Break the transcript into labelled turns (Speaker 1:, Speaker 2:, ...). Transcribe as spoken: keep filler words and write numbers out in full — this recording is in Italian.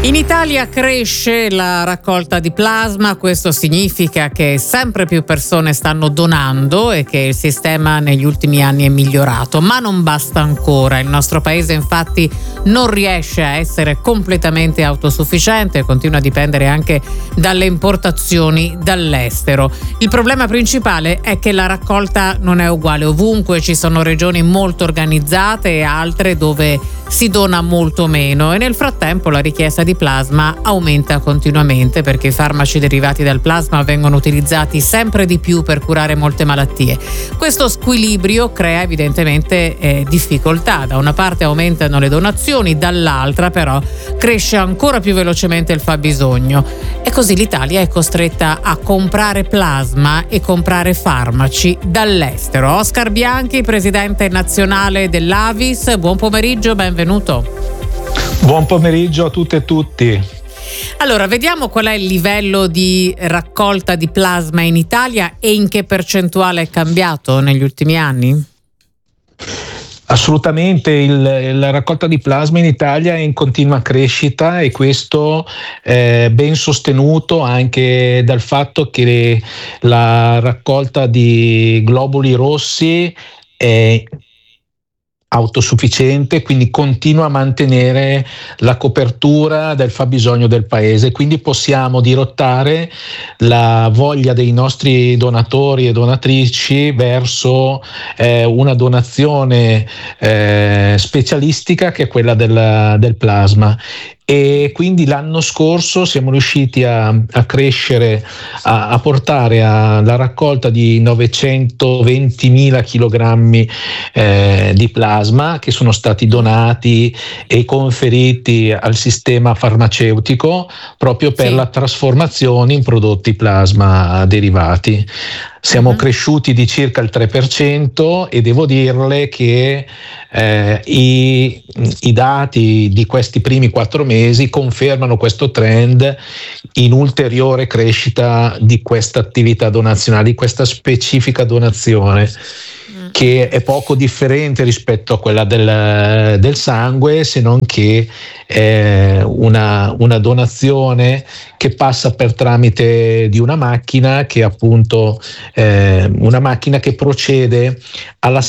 Speaker 1: In Italia cresce la raccolta di plasma, questo significa che sempre più persone stanno donando e che il sistema negli ultimi anni è migliorato, ma non basta ancora. Il nostro paese infatti non riesce a essere completamente autosufficiente, continua a dipendere anche dalle importazioni dall'estero. Il problema principale è che la raccolta non è uguale ovunque, ci sono regioni molto organizzate e altre dove si dona molto meno e nel frattempo la richiesta di plasma aumenta continuamente perché i farmaci derivati dal plasma vengono utilizzati sempre di più per curare molte malattie. Questo squilibrio crea evidentemente eh, difficoltà. Da una parte aumentano le donazioni, dall'altra però cresce ancora più velocemente il fabbisogno e così l'Italia è costretta a comprare plasma e comprare farmaci dall'estero. Oscar Bianchi, presidente nazionale dell'Avis, buon pomeriggio, benvenuto.
Speaker 2: Buon pomeriggio a tutte e tutti.
Speaker 1: Allora, vediamo qual è il livello di raccolta di plasma in Italia e in che percentuale è cambiato negli ultimi anni?
Speaker 2: Assolutamente, il, la raccolta di plasma in Italia è in continua crescita e questo è ben sostenuto anche dal fatto che la raccolta di globuli rossi è autosufficiente, quindi continua a mantenere la copertura del fabbisogno del paese, quindi possiamo dirottare la voglia dei nostri donatori e donatrici verso eh, una donazione eh, specialistica che è quella del, del plasma. E quindi l'anno scorso siamo riusciti a, a crescere, a, a portare alla raccolta di novecentoventimila chilogrammi eh, di plasma che sono stati donati e conferiti al sistema farmaceutico proprio per sì. la trasformazione in prodotti plasma derivati. Siamo uh-huh. cresciuti di circa il tre per cento e devo dirle che eh, i, i dati di questi primi quattro mesi confermano questo trend in ulteriore crescita di questa attività donazionale, di questa specifica donazione, che è poco differente rispetto a quella del, del sangue, se non che è una, una donazione che passa per tramite di una macchina che appunto eh, una macchina che procede alla